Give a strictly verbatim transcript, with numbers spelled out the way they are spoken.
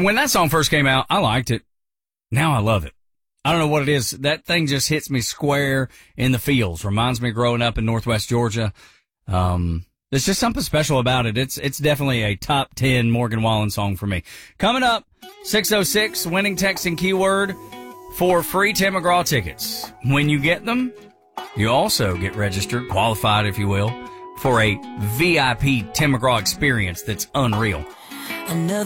when that song first came out, I liked it. Now I love it. I don't know what it is. That thing just hits me square in the feels. Reminds me of growing up in Northwest Georgia. Um, there's just something special about it. It's, it's definitely a top ten Morgan Wallen song for me. Coming up, six oh six, winning text and keyword for free Tim McGraw tickets. When you get them, you also get registered, qualified, if you will, for a V I P Tim McGraw experience that's unreal. Another